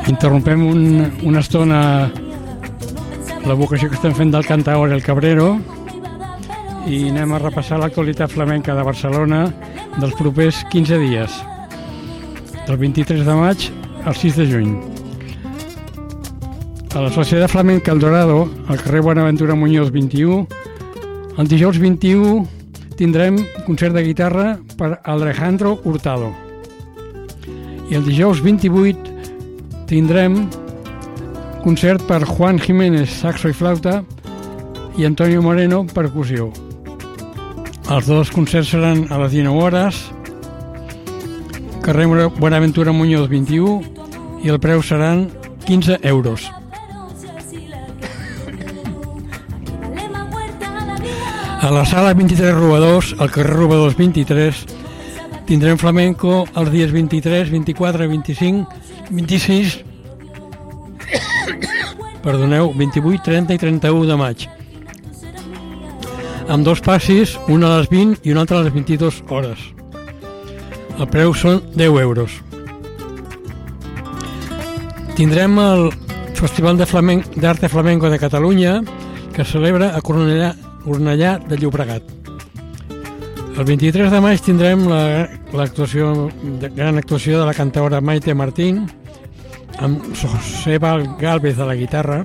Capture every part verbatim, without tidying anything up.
interrompem un, una estona la vocació que estem fent del cantaor El Cabrero i anem a repassar l'actualitat flamenca de Barcelona dels propers quinze dies, del vint-i-tres de maig al sis de juny. A la Societat Flamenca El Dorado, al carrer Buenaventura Muñoz vint-i-u, el dijous vint-i-u tindrem concert de guitarra per Alejandro Hurtado. I el dijous vint-i-vuit tindrem concert per Juan Jiménez, saxo i flauta, i Antonio Moreno, percussió. Els dos concerts seran a les dinou hores, carrer Buenaventura Muñoz vint-i-u, i el preu seran quinze euros. A la sala vint-i-tres Robadors, al carrer Robadors vint-i-tres, tindrem flamenco els dies vint-i-tres, vint-i-quatre, vint-i-cinc, vint-i-sis, perdoneu, vint-i-vuit, trenta i trenta-u de maig. Amb dos passis, un a les vint i un altre a les vint-i-dues hores. El preu són deu euros. Tindrem el Festival de Flamenc, d'Arte Flamenco de Catalunya, que es celebra a Cornellà, Cornellà de Llobregat. El vint-i-tres de maig tindrem la, l'actuació, la gran actuació de la cantaora Maite Martín, amb José Gálvez a la guitarra.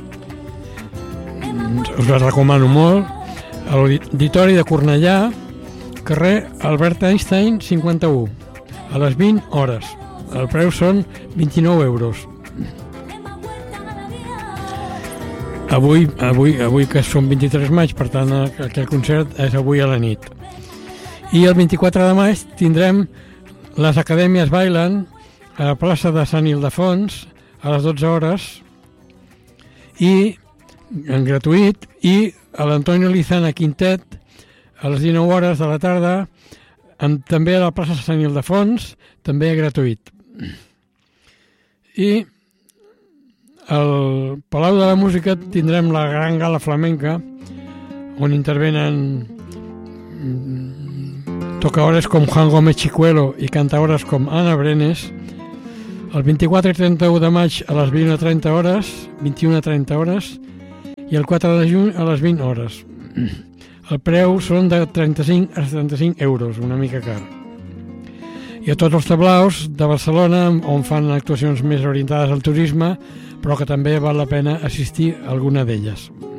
Us la recomano molt. A l'Auditori de Cornellà, carrer Albert Einstein cinquanta-u, a les vint hores. El preu són vint-i-nou euros. Avui, avui, avui que són vint-i-tres de maig, per tant aquest concert és avui a la nit. I el vint-i-quatre de maig tindrem les Acadèmies Bailen a la plaça de Sant Ildefons a les dotze hores i en gratuït, i a l'Antonio Lizana Quintet a les dinou hores de la tarda, amb, també a la plaça de Sant Ildefons, també gratuït. I al Palau de la Música tindrem la gran gala flamenca, on intervenen tocaores com Juan Gómez Chicuelo i cantaores com Ana Brenes, el vint-i-quatre i trenta-u de maig a les vint i trenta hores, vint-i-una a trenta hores, i el quatre de juny a les vint hores. El preu són de trenta-cinc a setanta-cinc euros, una mica car. I a tots els tablaus de Barcelona, on fan actuacions més orientades al turisme, però que també val la pena assistir a alguna d'elles.